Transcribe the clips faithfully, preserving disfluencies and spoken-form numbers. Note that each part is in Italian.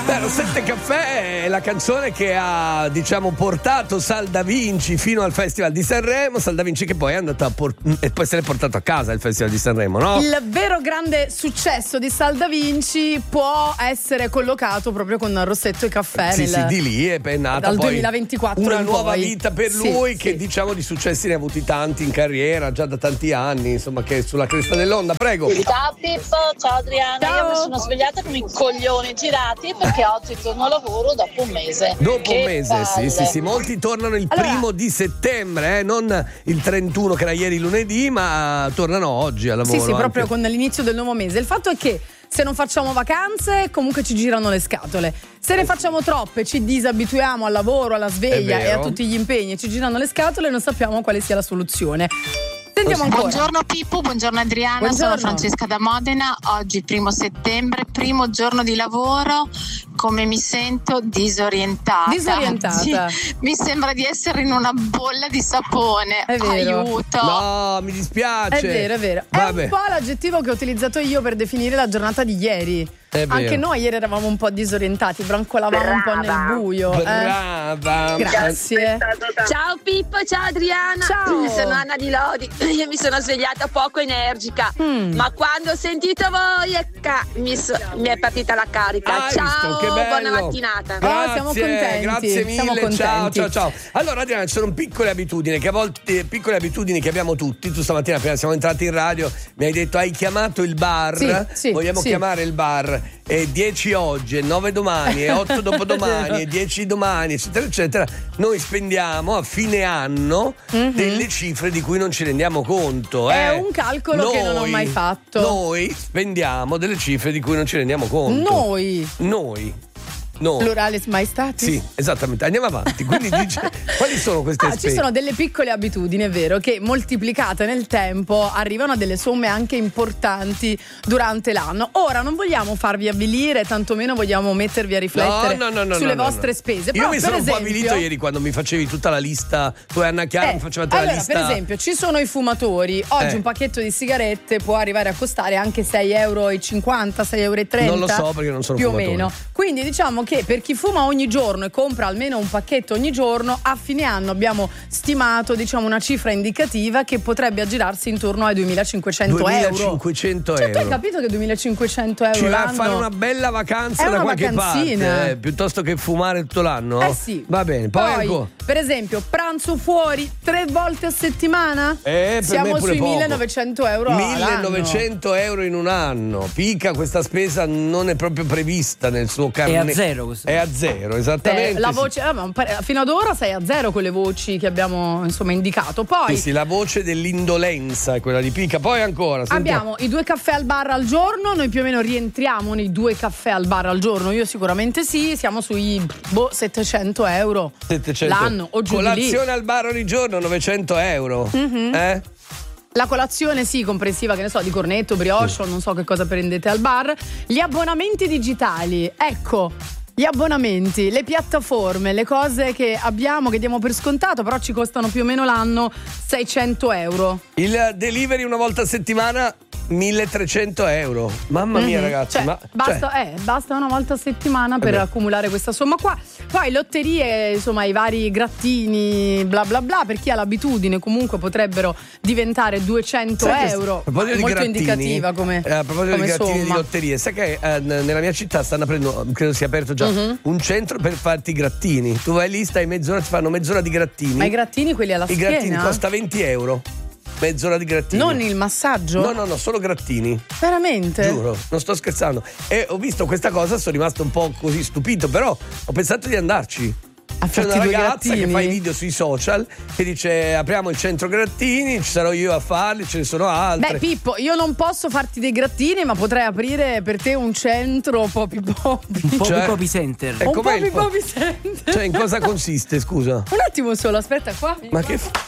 Beh, Rossette Caffè è la canzone che ha, diciamo, portato Sal Da Vinci fino al Festival di Sanremo. Sal Da Vinci che poi è andato a por- e poi se l'è portato a casa il Festival di Sanremo, no? Il vero grande successo di Sal Da Vinci può essere collocato proprio con Rossetto e Caffè. Sì, nel, sì, di lì è nata dal poi duemilaventiquattro una in nuova poi. vita per Sì, lui sì. che diciamo di successi ne ha avuti tanti in carriera, già da tanti anni, insomma, che è sulla cresta dell'onda. Prego. Ciao Pippo, ciao Adriana, Ciao. io mi sono svegliata con i coglioni girati perché oggi torno a lavoro dopo un mese. Dopo Che un mese, palle. sì, sì, sì, molti tornano il Allora- primo di settembre, eh, non il trentuno che era ieri lunedì, ma tornano oggi al lavoro. Sì, sì, proprio anche. con l'inizio del nuovo mese. Il fatto è che se non facciamo vacanze, comunque ci girano le scatole. Se ne facciamo troppe, ci disabituiamo al lavoro, alla sveglia È e a vero. tutti gli impegni e ci girano le scatole e non sappiamo quale sia la soluzione. Sentiamo ancora. Buongiorno Pippo, buongiorno Adriana, Buongiorno. sono Francesca da Modena. Oggi primo settembre, primo giorno di lavoro. Come mi sento? Disorientata. Disorientata. Sì, mi sembra di essere in una bolla di sapone. È vero. Aiuto. No, mi dispiace. È vero, è vero. È Vabbè. un po' l'aggettivo che ho utilizzato io per definire la giornata di ieri. È vero. Anche noi ieri eravamo un po' disorientati, brancolavamo un po' nel buio. eh. Brava. Grazie. Ciao Pippo, ciao Adriana. Ciao. Sono Anna di Lodi. Io mi sono svegliata poco energica, Mm. ma quando ho sentito voi ecca, mi, so- mi è partita la carica. Hai ciao, visto? Che bello. buona mattinata. Ah, siamo contenti, Grazie mille. siamo contenti. Ciao, ciao, ciao. Allora, Adriana, ci sono piccole abitudini che a volte piccole abitudini che abbiamo tutti. Tu stamattina appena siamo entrati in radio mi hai detto hai chiamato il bar. Sì, sì, Vogliamo sì. chiamare il bar. E dieci oggi, e nove domani, e otto dopodomani, e dieci domani, eccetera, eccetera. Noi spendiamo a fine anno delle cifre di cui non ci rendiamo conto. È eh. un calcolo che non ho mai fatto. Noi spendiamo delle cifre di cui non ci rendiamo conto. Noi, Noi. No. pluralis maestatis. Sì, esattamente. Andiamo avanti. Quindi dice quali sono queste Ah, ci spese? sono delle piccole abitudini, è vero, che moltiplicate nel tempo arrivano a delle somme anche importanti durante l'anno. Ora non vogliamo farvi avvilire, tantomeno vogliamo mettervi a riflettere No, no, no, no, sulle no, no, vostre no. spese. Io Però, mi per sono un po' esempio- avvilito ieri quando mi facevi tutta la lista. Tu e Anna Chiara Eh, mi facevate allora, la lista. per esempio, ci sono i fumatori. Oggi Eh. un pacchetto di sigarette può arrivare a costare anche sei euro e cinquanta, sei euro e trenta. Non lo so perché non sono più fumatore. o meno. Quindi diciamo che per chi fuma ogni giorno e compra almeno un pacchetto ogni giorno, a fine anno abbiamo stimato, diciamo, una cifra indicativa che potrebbe aggirarsi intorno ai duemilacinquecento euro. duemilacinquecento Cioè, tu hai euro. capito che duemilacinquecento euro Ci vai a l'anno? fare una bella vacanza È da una qualche vacanzina. parte, eh, piuttosto che fumare tutto l'anno? Eh sì. Va bene, poi, ancora. per esempio, pranzo fuori tre volte a settimana? Eh, per Siamo me pure sui poco. millenovecento euro all'anno. millenovecento euro in un anno. Pica, questa spesa non è proprio prevista nel suo carnet. È a zero questo. È a zero, Eh, esattamente. la sì. voce, ah, ma pare- fino ad ora sei a zero con le voci che abbiamo insomma indicato. Poi Sì, sì, la voce dell'indolenza è quella di Pica. Poi ancora. sentiamo. abbiamo i due caffè al bar al giorno. Noi più o meno rientriamo nei due caffè al bar al giorno. Io sicuramente sì. Siamo sui boh, settecento euro settecento l'anno o giù di lì. Colazione al bar ogni giorno novecento euro. Mhm. Eh? La colazione sì, comprensiva, che ne so, di cornetto, brioche, o non so che cosa prendete al bar. Gli abbonamenti digitali, ecco, gli abbonamenti, le piattaforme, le cose che abbiamo, che diamo per scontato, però ci costano più o meno l'anno seicento euro. Il delivery una volta a settimana milletrecento euro. Mamma mia, Mhm. ragazzi. Cioè, ma, basta, cioè, eh, basta una volta a settimana per beh. accumulare questa somma qua. Poi lotterie, insomma, i vari grattini, bla bla bla, per chi ha l'abitudine comunque potrebbero diventare duecento sai che- euro. a proposito di Molto grattini, indicativa come, eh, a proposito come di grattini somma. di lotterie, sai che eh, n- nella mia città stanno aprendo, credo sia aperto già, Mhm. un centro per farti i grattini. Tu vai lì, stai mezz'ora, ti fanno mezz'ora di grattini. Ma i grattini quelli alla I schiena? grattini costa venti euro. Mezz'ora di grattini. Non il massaggio? No, no, no, solo grattini. Veramente? Giuro, non sto scherzando. E ho visto questa cosa, sono rimasto un po' così stupito, però ho pensato di andarci. A C'è farti una due ragazza grattini? che fa i video sui social che dice apriamo il centro grattini, ci sarò io a farli, ce ne sono altre. Beh, Pippo, io non posso farti dei grattini, ma potrei aprire per te un centro popi popi. Un po' Cioè- più Popi Center. E Un com'è popi il po- popi center. Cioè, in cosa consiste, scusa? Un attimo solo, aspetta qua. Ma che f-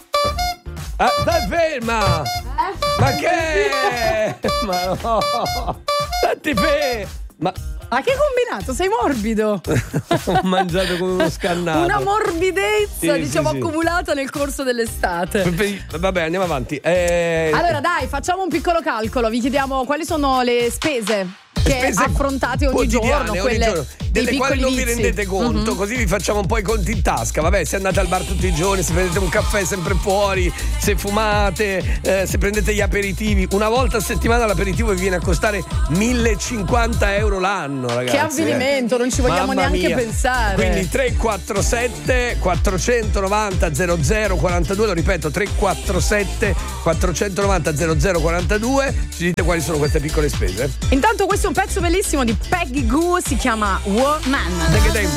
Ah, dai, ferma! Ma che? Ma no! Stati fe! Ma Ma che combinato? Sei morbido. ho mangiato come uno scannato. Una morbidezza, Sì, diciamo, sì, sì. accumulata nel corso dell'estate. Vabbè, andiamo avanti. Eh, Allora, dai, facciamo un piccolo calcolo. Vi chiediamo quali sono le spese che spese affrontate ogni quotidiane, giorno, ogni quelle giorno. delle Dei quali non vi vizi. rendete conto, Mm-hmm. così vi facciamo un po' i conti in tasca. Vabbè, se andate al bar tutti i giorni, se prendete un caffè sempre fuori, se fumate, eh, se prendete gli aperitivi, una volta a settimana l'aperitivo vi viene a costare millecinquanta euro l'anno, ragazzi. Che avvenimento, non ci vogliamo Mamma neanche mia. pensare. Quindi tre quattro sette quattrocentonovanta zero zero quarantadue, lo ripeto, tre quattro sette quattrocentonovanta zero zero quarantadue, ci dite quali sono queste piccole spese. Intanto questo è un pezzo bellissimo di Peggy Goo, si chiama Woman.